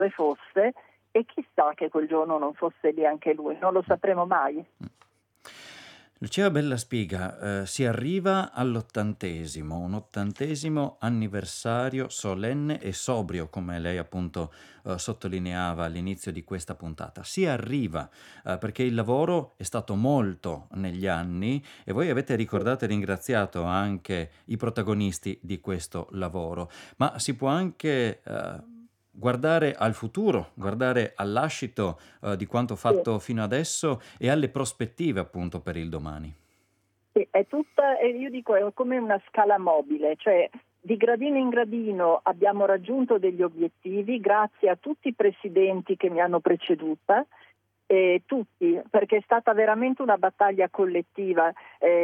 fosse, e chissà che quel giorno non fosse lì anche lui, non lo sapremo mai. Lucia Bellaspiga, si arriva all'80°, un 80° anniversario solenne e sobrio, come lei appunto sottolineava all'inizio di questa puntata. Si arriva perché il lavoro è stato molto negli anni e voi avete ricordato e ringraziato anche i protagonisti di questo lavoro, ma si può anche guardare al futuro, guardare all'ascito di quanto Sì. fatto fino adesso e alle prospettive appunto per il domani. Sì, è tutta, io dico, è come una scala mobile, cioè di gradino in gradino abbiamo raggiunto degli obiettivi grazie a tutti i presidenti che mi hanno preceduta, tutti, perché è stata veramente una battaglia collettiva.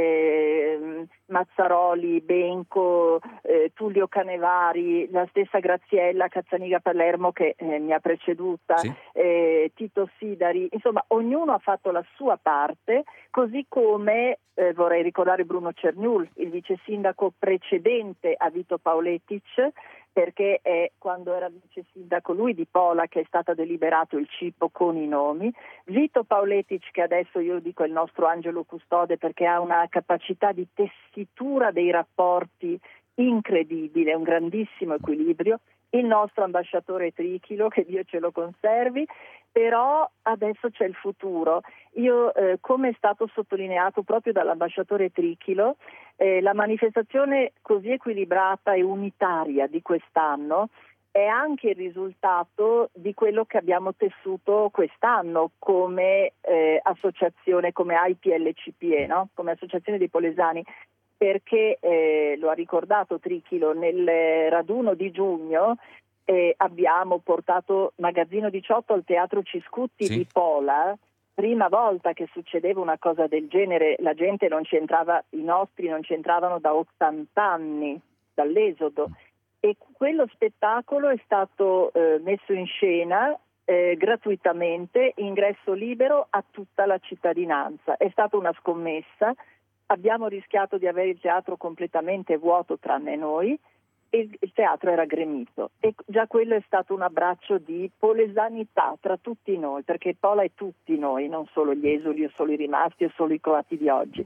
Mazzaroli, Benco, Tullio Canevari, la stessa Graziella Cazzaniga Palermo che mi ha preceduta, Sì. Tito Sidari, insomma ognuno ha fatto la sua parte, così come vorrei ricordare Bruno Cerniul, il vice sindaco precedente a Vito Pauletic, perché è quando era vice sindaco lui di Pola che è stato deliberato il CIPO con i nomi. Vito Pauletic, che adesso io dico è il nostro angelo custode perché ha una capacità di tessitura dei rapporti incredibile, un grandissimo equilibrio, il nostro ambasciatore Trichilo, che Dio ce lo conservi, però adesso c'è il futuro. Io, come è stato sottolineato proprio dall'ambasciatore Trichilo, la manifestazione così equilibrata e unitaria di quest'anno è anche il risultato di quello che abbiamo tessuto quest'anno come associazione, come IPLCPE, no? Come associazione dei polesani, perché lo ha ricordato Trichilo, nel raduno di giugno abbiamo portato Magazzino 18 al Teatro Ciscutti Sì. di Pola. Prima volta che succedeva una cosa del genere, la gente non ci entrava, i nostri non ci entravano da 80 anni, dall'esodo, e quello spettacolo è stato messo in scena gratuitamente, ingresso libero a tutta la cittadinanza. È stata una scommessa, abbiamo rischiato di avere il teatro completamente vuoto tranne noi, e il teatro era gremito, e già quello è stato un abbraccio di polesanità tra tutti noi, perché Pola è tutti noi, non solo gli esuli o solo i rimasti o solo i croati di oggi.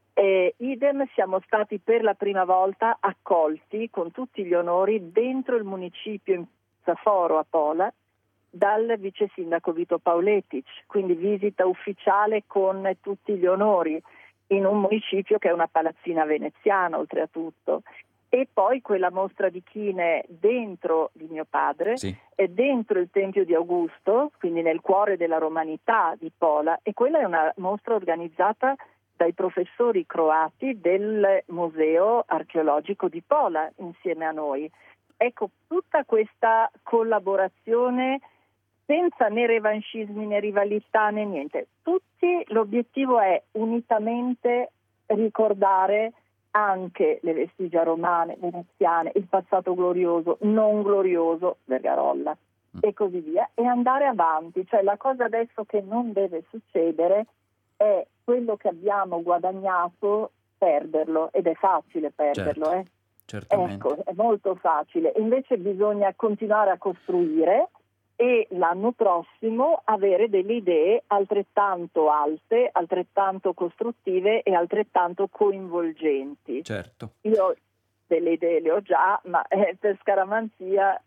Idem, siamo stati per la prima volta accolti con tutti gli onori dentro il municipio in Piazza Foro a Pola dal vice sindaco Vito Pauletic, quindi visita ufficiale con tutti gli onori in un municipio che è una palazzina veneziana oltretutto. E poi quella mostra di chine dentro di mio padre, Sì. e dentro il Tempio di Augusto, quindi nel cuore della romanità di Pola, e quella è una mostra organizzata dai professori croati del Museo Archeologico di Pola insieme a noi. Ecco, tutta questa collaborazione senza né revanchismi né rivalità né niente. Tutti, l'obiettivo è unitamente ricordare anche le vestigia romane, veneziane, il passato glorioso, non glorioso, Vergarolla e così via, e andare avanti. Cioè la cosa adesso che non deve succedere è quello che abbiamo guadagnato perderlo, ed è facile perderlo. Certo, certamente. Ecco, è molto facile. Invece bisogna continuare a costruire e l'anno prossimo avere delle idee altrettanto alte, altrettanto costruttive e altrettanto coinvolgenti. Certo. Io delle idee le ho già, ma per scaramanzia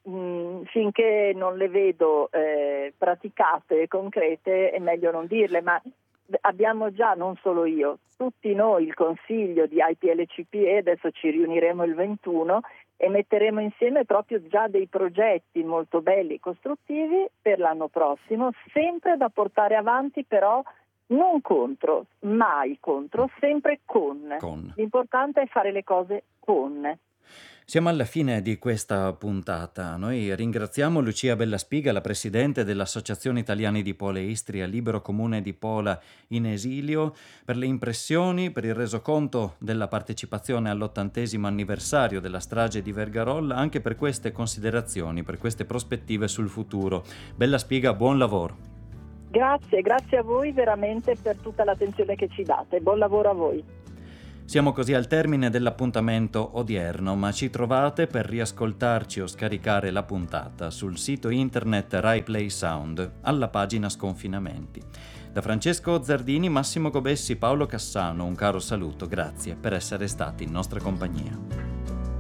finché non le vedo praticate e concrete è meglio non dirle, ma abbiamo già, non solo io, tutti noi il consiglio di IPLCPE, adesso ci riuniremo il 21 e metteremo insieme proprio già dei progetti molto belli e costruttivi per l'anno prossimo, sempre da portare avanti però non contro, mai contro, sempre con. L'importante è fare le cose con. Siamo alla fine di questa puntata. Noi ringraziamo Lucia Bellaspiga, la presidente dell'Associazione Italiani di Pola e Istria, Libero Comune di Pola in esilio, per le impressioni, per il resoconto della partecipazione all'80° anniversario della strage di Vergarolla, anche per queste considerazioni, per queste prospettive sul futuro. Bellaspiga, buon lavoro. Grazie a voi veramente per tutta l'attenzione che ci date. Buon lavoro a voi. Siamo così al termine dell'appuntamento odierno, ma ci trovate per riascoltarci o scaricare la puntata sul sito internet Rai Play Sound, alla pagina Sconfinamenti. Da Francesco Zardini, Massimo Gobessi, Paolo Cassano, un caro saluto, grazie per essere stati in nostra compagnia.